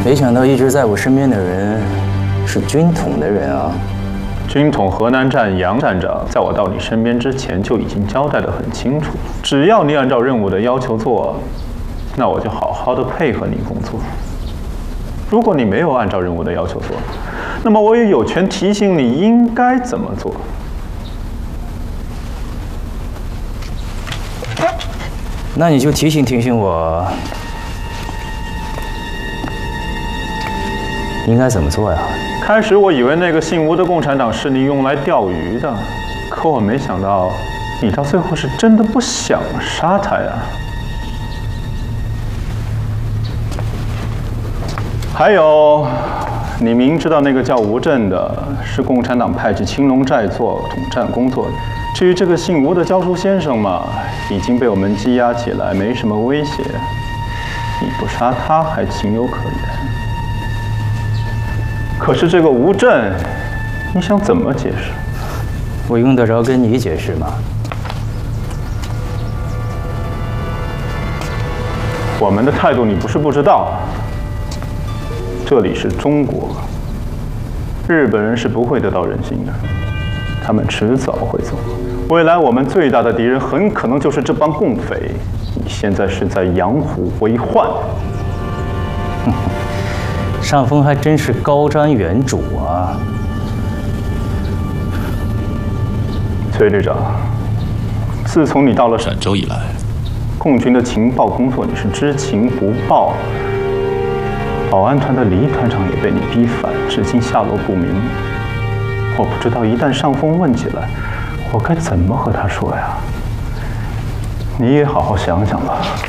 没想到一直在我身边的人是军统的人啊！ 军统河南站杨站长在我到你身边之前就已经交代得很清楚，只要你按照任务的要求做，那我就好好的配合你工作。如果你没有按照任务的要求做，那么我也有权提醒你应该怎么做。 那你就提醒我，应该怎么做呀？ 开始我以为那个姓吴的共产党是你用来钓鱼的，可我没想到，你到最后是真的不想杀他呀。还有，你明知道那个叫吴震的是共产党派去青龙寨做统战工作的，至于这个姓吴的教书先生嘛，已经被我们羁押起来，没什么威胁，你不杀他还情有可原。可是这个吴震，你想怎么解释？ 我用得着跟你解释吗？ 我们的态度你不是不知道，这里是中国，日本人是不会得到人心的，他们迟早会走。未来我们最大的敌人很可能就是这帮共匪，你现在是在养虎为患。 上峰还真是高瞻远瞩啊！ 崔旅长，自从你到了陕州以来，共军的情报工作你是知情不报，保安团的黎团长也被你逼反，至今下落不明。我不知道一旦上峰问起来，我该怎么和他说呀？你也好好想想吧。